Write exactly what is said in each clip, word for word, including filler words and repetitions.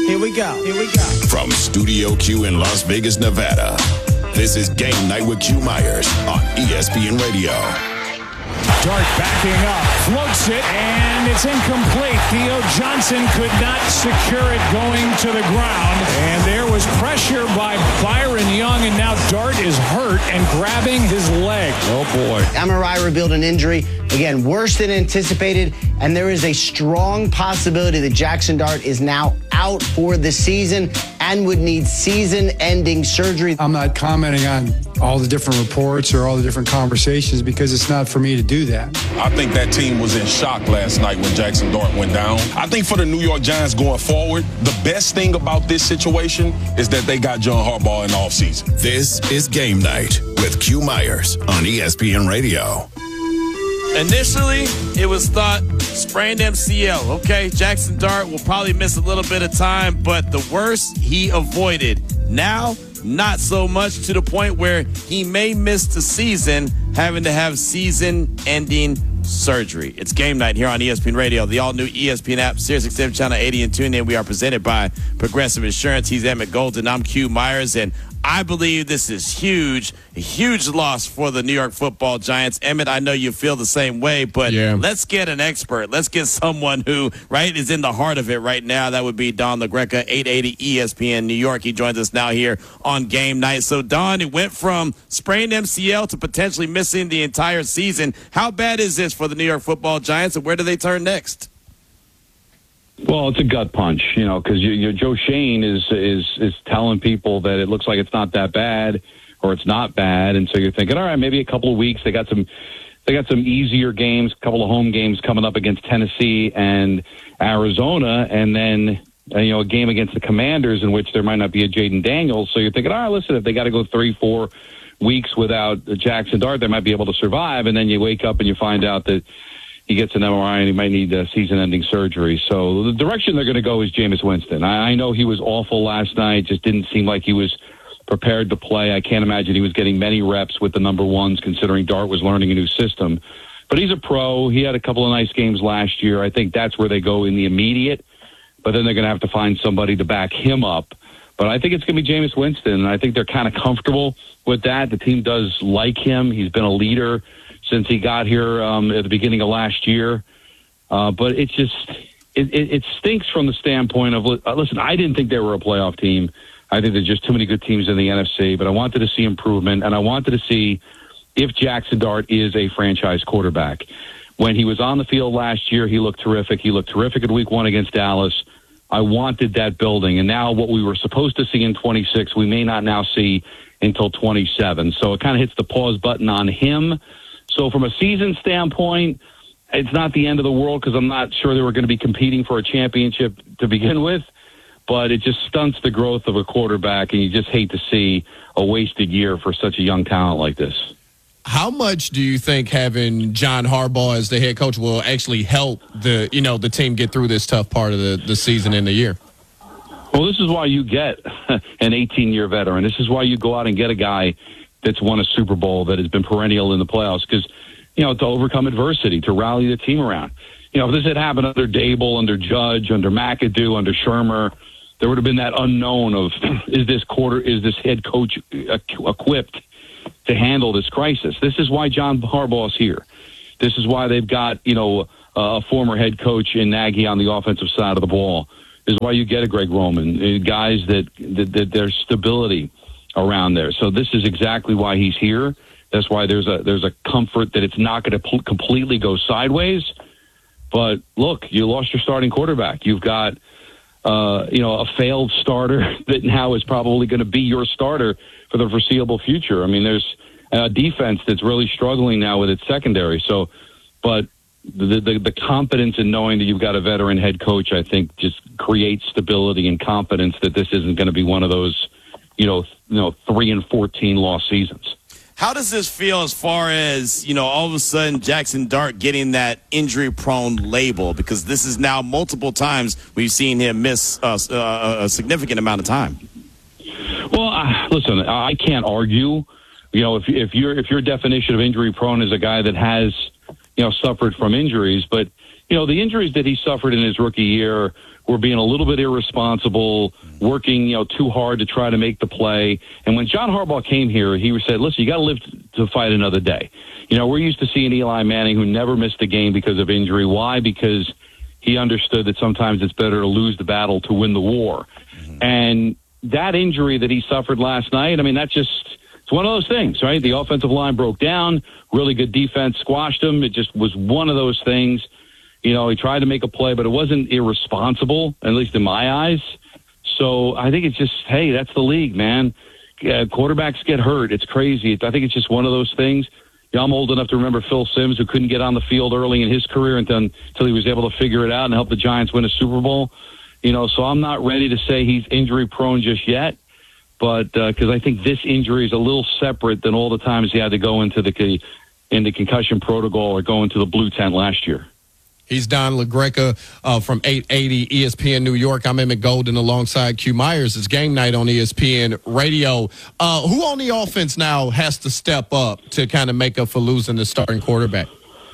Here we go. Here we go. From Studio Q in Las Vegas, Nevada, this is Game Night with Q Myers on E S P N Radio. Dart backing up, floats it, and it's incomplete. Theo Johnson could not secure it going to the ground, and there was pressure by Byron Young, and now Dart is hurt and grabbing his leg. Oh, boy. M R I revealed an injury, again, worse than anticipated, and there is a strong possibility that Jackson Dart is now out for the season and would need season-ending surgery. I'm not commenting on all the different reports or all the different conversations because it's not for me to do that. I think that team was in shock last night when Jackson Dart went down. I think for the New York Giants going forward, the best thing about this situation is that they got John Harbaugh in the offseason. This is Game Night with Q Myers on E S P N Radio. Initially, it was thought sprained M C L. Okay, Jackson Dart will probably miss a little bit of time, but the worst he avoided. Now, not so much, to the point where he may miss the season, having to have season-ending surgery. It's Game Night here on E S P N Radio, the all-new E S P N app, Sirius X M Channel eighty, and TuneIn. We are presented by Progressive Insurance. He's Emmett Golden. I'm Q Myers, and I believe this is huge, a huge loss for the New York Football Giants. Emmett, I know you feel the same way, but yeah. Let's get an expert. Let's get someone who, right, is in the heart of it right now. That would be Don LaGreca, eight eighty E S P N New York. He joins us now here on Game Night. So, Don, it went from sprained M C L to potentially missing the entire season. How bad is this for the New York Football Giants, and where do they turn next? Well, it's a gut punch, you know, because you, you, Joe Shane is is is telling people that it looks like it's not that bad, or it's not bad, and so you're thinking, all right, maybe a couple of weeks. They got some, they got some easier games, a couple of home games coming up against Tennessee and Arizona, and then uh, you know a game against the Commanders in which there might not be a Jaden Daniels. So you're thinking, all right, listen, if they got to go three, four weeks without Jackson Dart, they might be able to survive, and then you wake up and you find out that he gets an M R I and he might need uh, season-ending surgery. So the direction they're going to go is Jameis Winston. I, I know he was awful last night, just didn't seem like he was prepared to play. I can't imagine he was getting many reps with the number ones, considering Dart was learning a new system. But he's a pro. He had a couple of nice games last year. I think that's where they go in the immediate. But then they're going to have to find somebody to back him up. But I think it's going to be Jameis Winston, and I think they're kind of comfortable with that. The team does like him. He's been a leader since he got here um, at the beginning of last year. Uh, but it's just, it, it, it stinks from the standpoint of, uh, listen, I didn't think they were a playoff team. I think there's just too many good teams in the N F C, but I wanted to see improvement, and I wanted to see if Jackson Dart is a franchise quarterback. When he was on the field last year, he looked terrific. He looked terrific at week one against Dallas. I wanted that building, and now what we were supposed to see in twenty-six, we may not now see until twenty-seven. So it kind of hits the pause button on him. So from a season standpoint, it's not the end of the world because I'm not sure they were going to be competing for a championship to begin with, but it just stunts the growth of a quarterback, and you just hate to see a wasted year for such a young talent like this. How much do you think having John Harbaugh as the head coach will actually help the you know the team get through this tough part of the, the season and the year? Well, this is why you get an eighteen-year veteran. This is why you go out and get a guy that's won a Super Bowl, that has been perennial in the playoffs, because, you know, to overcome adversity, to rally the team around. You know, if this had happened under Dable, under Judge, under McAdoo, under Shermer, there would have been that unknown of, is this quarter, is this head coach equipped to handle this crisis? This is why John Harbaugh's here. This is why they've got, you know, a former head coach in Nagy on the offensive side of the ball. This is why you get a Greg Roman, guys that, that, that there's stability around there. So this is exactly why he's here. That's why there's a there's a comfort that it's not going to p- completely go sideways. But look, you lost your starting quarterback. You've got uh, you know a failed starter that now is probably going to be your starter for the foreseeable future. I mean, there's a defense that's really struggling now with its secondary. So, but the the, the confidence in knowing that you've got a veteran head coach, I think, just creates stability and confidence that this isn't going to be one of those, you know, you know, three and fourteen lost seasons. How does this feel as far as, you know, all of a sudden Jackson Dart getting that injury-prone label? Because this is now multiple times we've seen him miss uh, uh, a significant amount of time. Well, uh, listen, I can't argue. You know, if if your if your definition of injury-prone is a guy that has, you know, suffered from injuries, but you know, the injuries that he suffered in his rookie year were being a little bit irresponsible, working, you know, too hard to try to make the play. And when John Harbaugh came here, he said, listen, you got to live to fight another day. You know, we're used to seeing Eli Manning, who never missed a game because of injury. Why? Because he understood that sometimes it's better to lose the battle to win the war. Mm-hmm. And that injury that he suffered last night, I mean, that's just, it's one of those things, right? The offensive line broke down, really good defense squashed him. It just was one of those things. You know, he tried to make a play, but it wasn't irresponsible, at least in my eyes. So I think it's just, hey, that's the league, man. Uh, quarterbacks get hurt. It's crazy. I think it's just one of those things. You know, I'm old enough to remember Phil Simms, who couldn't get on the field early in his career until, until he was able to figure it out and help the Giants win a Super Bowl. You know, so I'm not ready to say he's injury prone just yet, but because uh, I think this injury is a little separate than all the times he had to go into the into concussion protocol or go into the blue tent last year. He's Don LaGreca uh, from eight eighty E S P N New York. I'm Emmett Golden alongside Q Myers. It's game night on E S P N Radio. Uh, who on the offense now has to step up to kind of make up for losing the starting quarterback?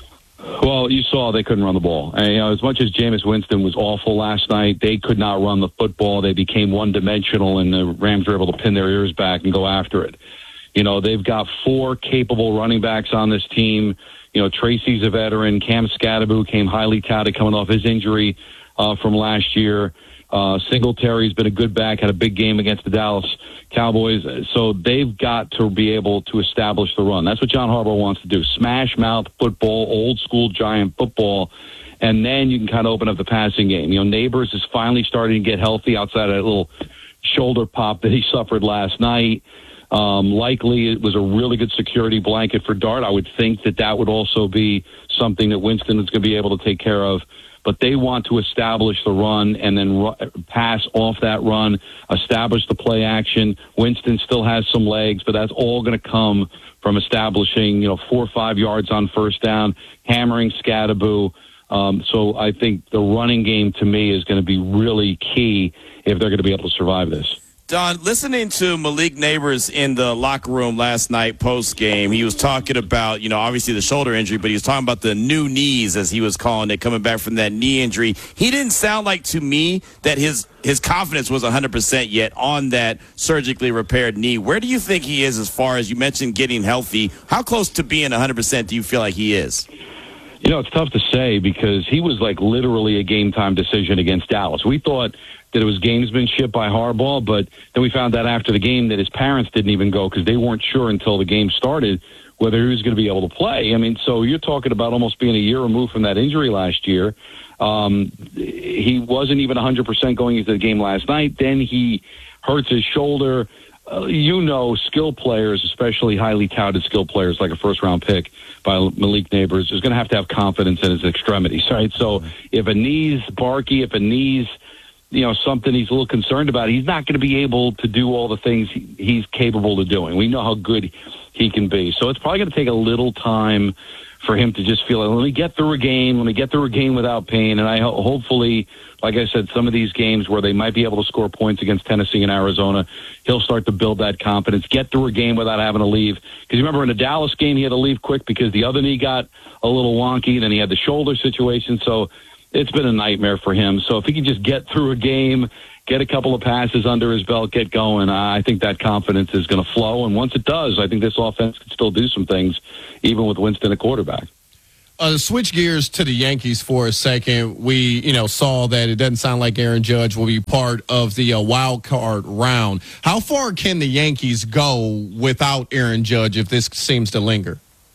Well, you saw they couldn't run the ball. And, you know, as much as Jameis Winston was awful last night, they could not run the football. They became one-dimensional, and the Rams were able to pin their ears back and go after it. You know, they've got four capable running backs on this team. You know, Tracy's a veteran. Cam Scadaboo came highly touted coming off his injury uh, from last year. Uh, Singletary's been a good back, had a big game against the Dallas Cowboys. So they've got to be able to establish the run. That's what John Harbaugh wants to do. Smash mouth football, old school Giant football, and then you can kind of open up the passing game. You know, Neighbors is finally starting to get healthy outside of that little shoulder pop that he suffered last night. Um, likely it was a really good security blanket for Dart. I would think that that would also be something that Winston is going to be able to take care of. But they want to establish the run and then ru- pass off that run, establish the play action. Winston still has some legs, but that's all going to come from establishing, you know, four or five yards on first down, hammering Scadaboo. Um, so I think the running game to me is going to be really key if they're going to be able to survive this. Don, listening to Malik Neighbors in the locker room last night post-game, he was talking about, you know, obviously the shoulder injury, but he was talking about the new knees, as he was calling it, coming back from that knee injury. He didn't sound like, to me, that his his confidence was one hundred percent yet on that surgically repaired knee. Where do you think he is as far as, you mentioned, getting healthy? How close to being one hundred percent do you feel like he is? You know, it's tough to say because he was like literally a game-time decision against Dallas. We thought that it was gamesmanship by Harbaugh, but then we found out after the game that his parents didn't even go because they weren't sure until the game started whether he was going to be able to play. I mean, so you're talking about almost being a year removed from that injury last year. Um, he wasn't even one hundred percent going into the game last night. Then he hurts his shoulder. Uh, you know, skill players, especially highly touted skill players like a first-round pick by Malik Neighbors, is going to have to have confidence in his extremities, right? So if a knee's barky, if a knee's, you know, something he's a little concerned about, he's not going to be able to do all the things he, he's capable of doing. We know how good he can be. So it's probably going to take a little time for him to just feel like, let me get through a game, let me get through a game without pain. And I ho- hopefully, like I said, some of these games where they might be able to score points against Tennessee and Arizona, he'll start to build that confidence, get through a game without having to leave. Because you remember in the Dallas game, he had to leave quick because the other knee got a little wonky, and then he had the shoulder situation. So it's been a nightmare for him. So if he can just get through a game, get a couple of passes under his belt, get going, I think that confidence is going to flow. And once it does, I think this offense can still do some things, even with Winston at quarterback. Uh, switch gears to the Yankees for a second. We, you know, saw that it doesn't sound like Aaron Judge will be part of the uh, wild card round. How far can the Yankees go without Aaron Judge if this seems to linger?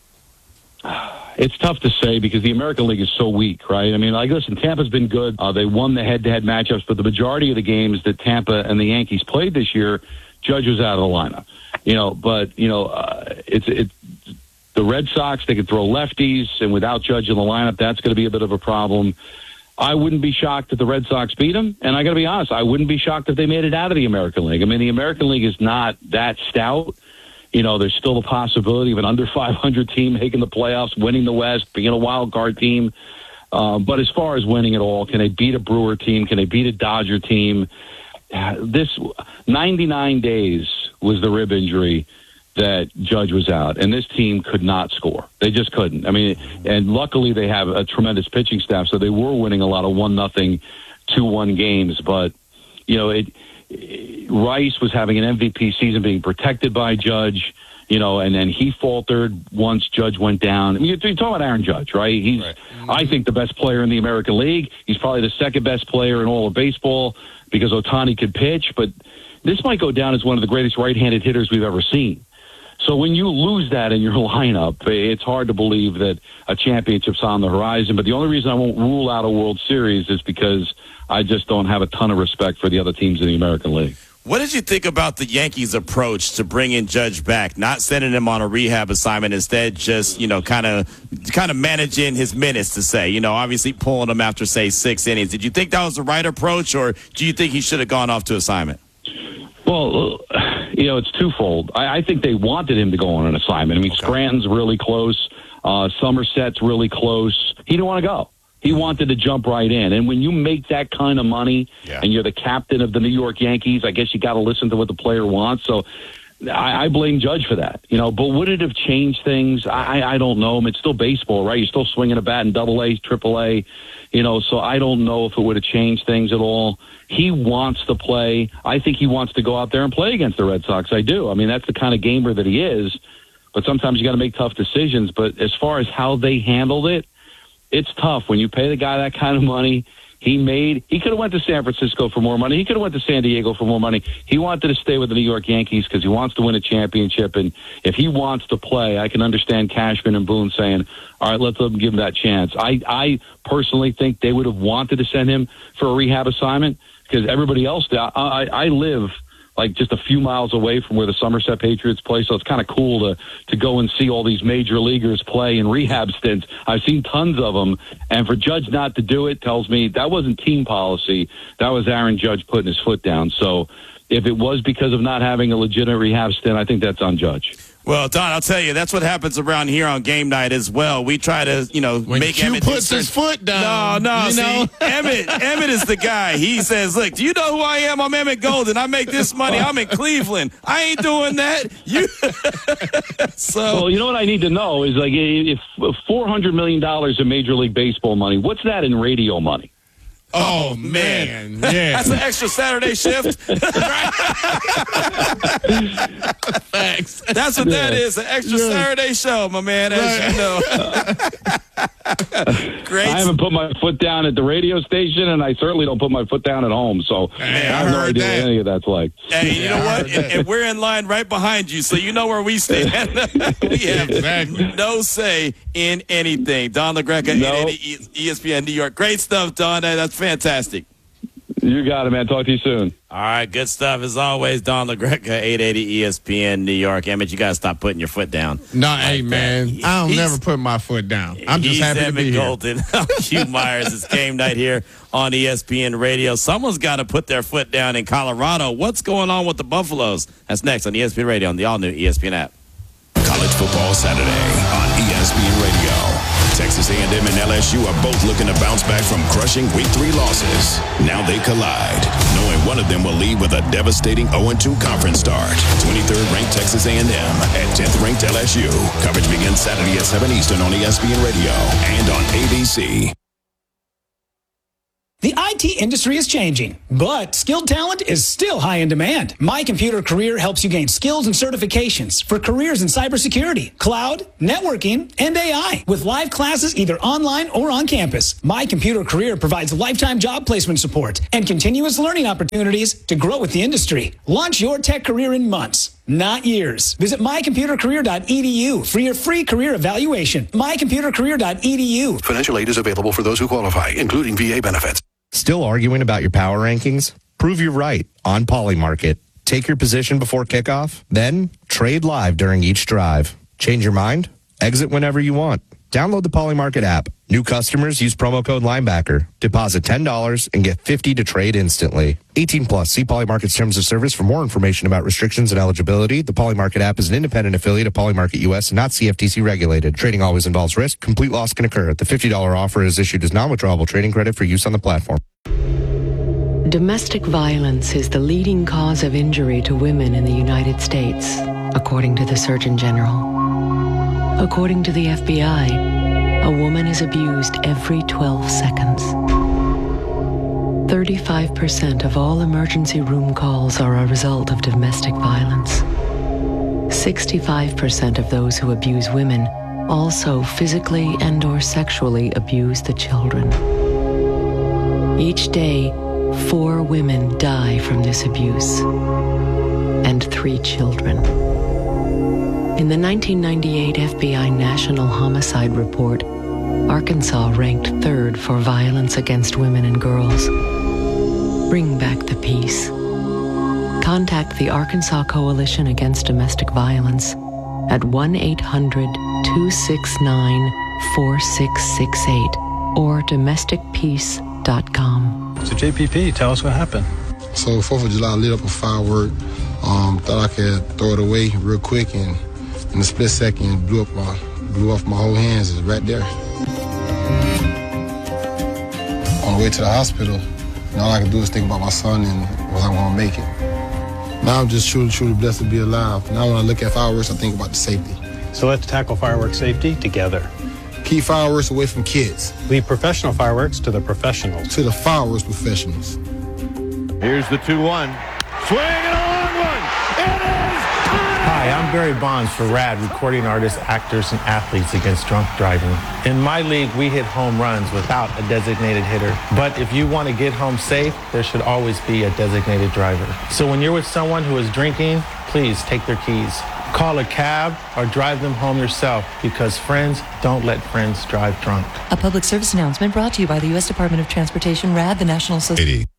It's tough to say because the American League is so weak, right? I mean, like, listen, Tampa's been good. Uh, they won the head-to-head matchups, but the majority of the games that Tampa and the Yankees played this year, Judge was out of the lineup. You know, but, you know, uh, it's it's the Red Sox, they could throw lefties, and without Judge in the lineup, that's going to be a bit of a problem. I wouldn't be shocked if the Red Sox beat them, and I got to be honest, I wouldn't be shocked if they made it out of the American League. I mean, the American League is not that stout. You know, there's still the possibility of an under five hundred team making the playoffs, winning the West, being a wild card team. Uh, but as far as winning it all, can they beat a Brewer team? Can they beat a Dodger team? Uh, this ninety-nine days was the rib injury that Judge was out, and this team could not score. They just couldn't. I mean, and luckily they have a tremendous pitching staff, so they were winning a lot of one nothing two one games. But, you know, it, it Rice was having an M V P season, being protected by Judge, you know, and then he faltered once Judge went down. I mean, you're talking about Aaron Judge, right? He's, right. I think, the best player in the American League. He's probably the second best player in all of baseball because Ohtani could pitch. But this might go down as one of the greatest right-handed hitters we've ever seen. So when you lose that in your lineup, it's hard to believe that a championship's on the horizon. But the only reason I won't rule out a World Series is because I just don't have a ton of respect for the other teams in the American League. What did you think about the Yankees' approach to bringing Judge back, not sending him on a rehab assignment, instead just, you know, kind of kind of managing his minutes, to say, you know, obviously pulling him after, say, six innings? Did you think that was the right approach, or do you think he should have gone off to assignment? Well, you know, it's twofold. I, I think they wanted him to go on an assignment. I mean, okay. Scranton's really close. Uh, Somerset's really close. He didn't want to go. He wanted to jump right in. And when you make that kind of money yeah. and you're the captain of the New York Yankees, I guess you got to listen to what the player wants. So I, I blame Judge for that. You know, but would it have changed things? I, I don't know. I mean, it's still baseball, right? You're still swinging a bat in double A, triple A, you know, so I don't know if it would have changed things at all. He wants to play. I think he wants to go out there and play against the Red Sox. I do. I mean, that's the kind of gamer that he is. But sometimes you got to make tough decisions. But as far as how they handled it, it's tough when you pay the guy that kind of money. He made, he could have went to San Francisco for more money. He could have went to San Diego for more money. He wanted to stay with the New York Yankees because he wants to win a championship. And if he wants to play, I can understand Cashman and Boone saying, all right, let's let him give him that chance. I, I personally think they would have wanted to send him for a rehab assignment because everybody else, I, I, I live like just a few miles away from where the Somerset Patriots play. So it's kind of cool to, to go and see all these major leaguers play in rehab stints. I've seen tons of them. And for Judge not to do it tells me that wasn't team policy. That was Aaron Judge putting his foot down. So if it was because of not having a legitimate rehab stint, I think that's on Judge. Well, Don, I'll tell you, that's what happens around here on game night as well. We try to, you know, when make Q Emmett puts his foot down. No, no, you see, know? Emmett, Emmett is the guy. He says, look, do you know who I am? I'm Emmett Golden. I make this money. I'm in Cleveland. I ain't doing that. You. So, well, you know what I need to know is, like, if four hundred million dollars in Major League Baseball money, what's that in radio money? Oh, oh man. man. Yeah. That's an extra Saturday shift. Thanks. That's what yeah. that is, an extra yeah. Saturday show, my man, as right. you know. Great. I haven't put my foot down at the radio station, and I certainly don't put my foot down at home, so hey, I have I no idea that. what any of that's like. Hey, you know what? And, and we're in line right behind you, so you know where we stand. We have exactly. no say in anything. Don LaGreca, nope. E S P N New York. Great stuff, Don. That's fantastic. You got it, man. Talk to you soon. All right, good stuff as always. Don LaGreca, eight eighty E S P N New York. Emmett, you got to stop putting your foot down. No, like hey, man. That. I don't he's, never put my foot down. I'm just happy Emmett to be Golden. here. Hugh Myers. It's game night here on E S P N Radio. Someone's got to put their foot down in Colorado. What's going on with the Buffaloes? That's next on E S P N Radio on the all-new E S P N app. College Football Saturday on E S P N Radio. Texas A and M and L S U are both looking to bounce back from crushing week three losses. Now they collide, knowing one of them will leave with a devastating oh and two conference start. twenty-third ranked Texas A and M and tenth ranked L S U. Coverage begins Saturday at seven Eastern on E S P N Radio and on A B C. The I T industry is changing, but skilled talent is still high in demand. My Computer Career helps you gain skills and certifications for careers in cybersecurity, cloud, networking, and A I with live classes either online or on campus. My Computer Career provides lifetime job placement support and continuous learning opportunities to grow with the industry. Launch your tech career in months, not years. Visit my computer career dot e d u for your free career evaluation. my computer career dot e d u. Financial aid is available for those who qualify, including V A benefits. Still arguing about your power rankings? Prove you're right on Polymarket. Take your position before kickoff, then trade live during each drive. Change your mind? Exit whenever you want. Download the Polymarket app. New customers use promo code Linebacker. Deposit ten dollars and get fifty dollars to trade instantly. eighteen plus. See Polymarket's terms of service for more information about restrictions and eligibility. The Polymarket app is an independent affiliate of Polymarket U S and not C F T C regulated. Trading always involves risk. Complete loss can occur. The fifty dollars offer is issued as non-withdrawable trading credit for use on the platform. Domestic violence is the leading cause of injury to women in the United States, according to the Surgeon General. According to the F B I, a woman is abused every twelve seconds. thirty-five percent of all emergency room calls are a result of domestic violence. sixty-five percent of those who abuse women also physically and or sexually abuse the children. Each day, four women die from this abuse, and three children. In the nineteen ninety-eight F B I National Homicide Report, Arkansas ranked third for violence against women and girls. Bring back the peace. Contact the Arkansas Coalition Against Domestic Violence at one eight hundred two six nine four six six eight or domestic peace dot com. So J P P, tell us what happened. So fourth of July, I lit up a firework. Um, thought I could throw it away real quick, and in a split second, blew up my blew off my whole hands. It's right there. On the way to the hospital, and all I could do is think about my son and was I going to make it. Now I'm just truly, truly blessed to be alive. Now when I look at fireworks, I think about the safety. So let's tackle fireworks safety together. Keep fireworks away from kids. Leave professional fireworks to the professionals. To the fireworks professionals. Here's the two one. Swing and a long one. It is Hi, I'm Barry Bonds for RAD, recording artists, actors, and athletes against drunk driving. In my league, we hit home runs without a designated hitter. But if you want to get home safe, there should always be a designated driver. So when you're with someone who is drinking, please take their keys. Call a cab or drive them home yourself, because friends don't let friends drive drunk. A public service announcement brought to you by the U S Department of Transportation, RAD, the National Association.